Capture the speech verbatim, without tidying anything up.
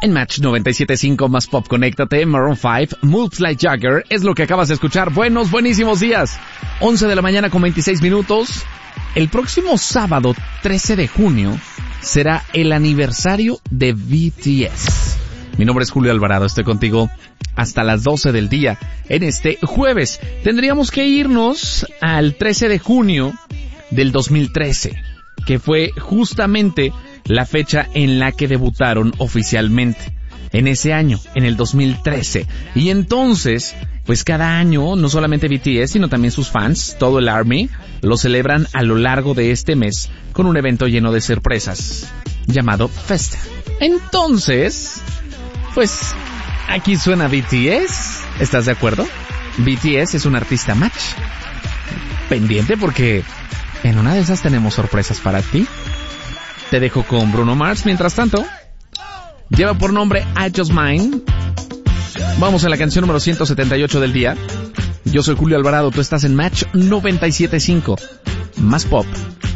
En Match noventa y siete punto cinco más Pop, conéctate. Maroon cinco, Moves Like Jagger, es lo que acabas de escuchar. Buenos, buenísimos días. once de la mañana con veintiséis minutos. El próximo sábado, trece de junio, será el aniversario de B T S. Mi nombre es Julio Alvarado, estoy contigo hasta las doce del día. En este jueves tendríamos que irnos al trece de junio del dos mil trece, que fue justamente la fecha en la que debutaron oficialmente. En ese año, en el dos mil trece. Y entonces, pues cada año, no solamente B T S, sino también sus fans, todo el ARMY, lo celebran a lo largo de este mes con un evento lleno de sorpresas, llamado Festa. Entonces, pues, aquí suena B T S. ¿Estás de acuerdo? B T S es un artista Match. Pendiente porque en una de esas tenemos sorpresas para ti. Te dejo con Bruno Mars. Mientras tanto, lleva por nombre I Just Mine. Vamos a la canción número ciento setenta y ocho del día. Yo soy Julio Alvarado, tú estás en Match noventa y siete punto cinco. Más Pop.